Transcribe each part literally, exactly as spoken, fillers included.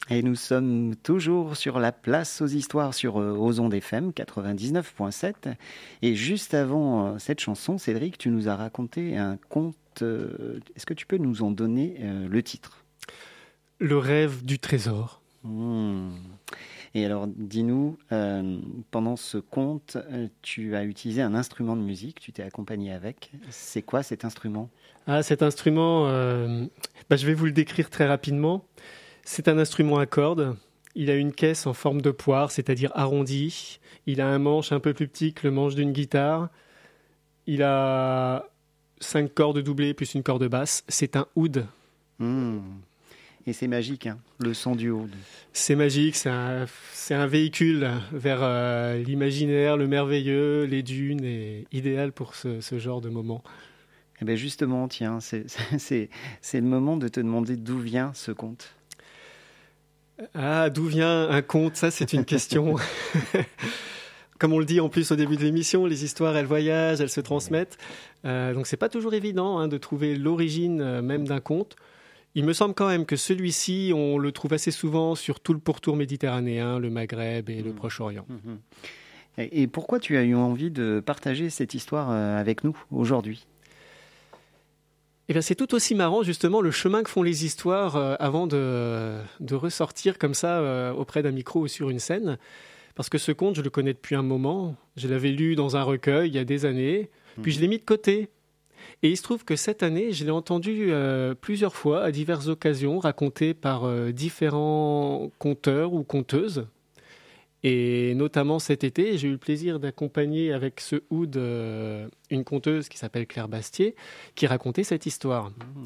Et nous sommes toujours sur la place aux histoires sur euh, Ozon F M quatre-vingt-dix-neuf virgule sept. Et juste avant euh, cette chanson, Cédric, tu nous as raconté un conte. Euh, est-ce que tu peux nous en donner euh, le titre ? Le rêve du trésor. Mmh. Et alors, dis-nous, euh, pendant ce conte, euh, tu as utilisé un instrument de musique, tu t'es accompagné avec. C'est quoi cet instrument ? Ah, cet instrument, euh, bah, je vais vous le décrire très rapidement. C'est un instrument à cordes. Il a une caisse en forme de poire, c'est-à-dire arrondie. Il a un manche un peu plus petit que le manche d'une guitare. Il a cinq cordes doublées plus une corde basse. C'est un oud. Mmh. Et c'est magique, hein, le son du oud. C'est magique, c'est un, c'est un véhicule vers euh, l'imaginaire, le merveilleux, les dunes, et idéal pour ce, ce genre de moment. Eh bien justement, tiens, c'est, c'est, c'est le moment de te demander d'où vient ce conte. Ah, d'où vient un conte ? Ça, c'est une question. Comme on le dit en plus au début de l'émission, les histoires, elles voyagent, elles se transmettent. Euh, donc, c'est pas toujours évident hein, de trouver l'origine euh, même d'un conte. Il me semble quand même que celui-ci, on le trouve assez souvent sur tout le pourtour méditerranéen, le Maghreb et mmh. le Proche-Orient. Mmh. Et pourquoi tu as eu envie de partager cette histoire avec nous aujourd'hui ? Eh bien, c'est tout aussi marrant, justement, le chemin que font les histoires euh, avant de, de ressortir comme ça euh, auprès d'un micro ou sur une scène. Parce que ce conte, je le connais depuis un moment. Je l'avais lu dans un recueil il y a des années, mmh. puis je l'ai mis de côté. Et il se trouve que cette année, je l'ai entendu euh, plusieurs fois, à diverses occasions, raconté par euh, différents conteurs ou conteuses. Et notamment cet été, j'ai eu le plaisir d'accompagner avec ce oud euh, une conteuse qui s'appelle Claire Bastier, qui racontait cette histoire. Mmh.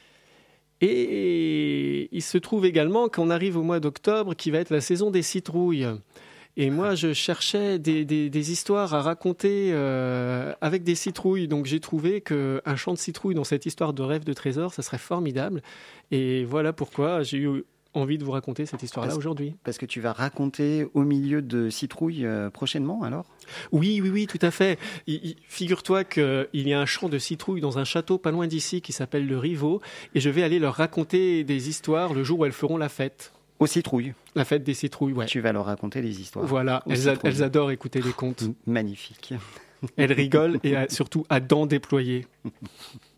Et il se trouve également qu'on arrive au mois d'octobre, qui va être la saison des citrouilles. Et moi, je cherchais des, des, des histoires à raconter euh, avec des citrouilles. Donc, j'ai trouvé qu'un chant de citrouille dans cette histoire de rêve de trésor, ça serait formidable. Et voilà pourquoi j'ai eu envie de vous raconter cette histoire-là parce, aujourd'hui. Parce que tu vas raconter au milieu de citrouilles euh, prochainement, alors ? Oui, oui, oui, tout à fait. Il, il, figure-toi qu'il y a un chant de citrouilles dans un château pas loin d'ici qui s'appelle le Rivaux. Et je vais aller leur raconter des histoires le jour où elles feront la fête. Aux citrouilles. La fête des citrouilles, ouais. Tu vas leur raconter des histoires. Voilà, elles, a, elles adorent écouter des contes. Magnifique. Elles rigolent et à, surtout à dents déployées.